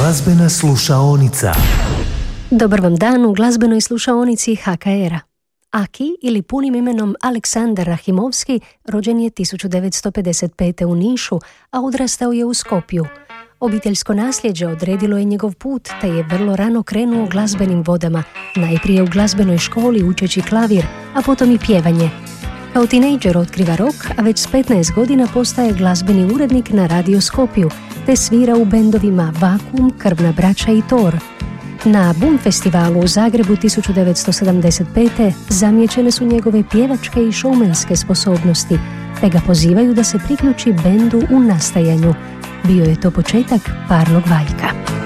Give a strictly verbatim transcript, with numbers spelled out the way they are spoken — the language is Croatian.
Glazbena slušaonica. Dobar vam dan u glazbenoj slušaonici ha ka era. Aki, ili punim imenom Aleksandar Rahimovski, rođen je tisuću devetsto pedeset pete. u Nišu, a odrastao je u Skopju. Obiteljsko nasljeđe odredilo je njegov put, te je vrlo rano krenuo glazbenim vodama, najprije u glazbenoj školi učeći klavir, a potom i pjevanje. Kao tinejdžer otkriva rok, a već s petnaest godina postaje glazbeni urednik na Radio Skopju, te svira u bendovima Vakuum, Krvna braća i Tor. Na Boom festivalu u Zagrebu tisuću devetsto sedamdeset pete. zamijećene su njegove pjevačke i šoumenske sposobnosti, te ga pozivaju da se priključi bendu u nastajanju. Bio je to početak parnog valjka.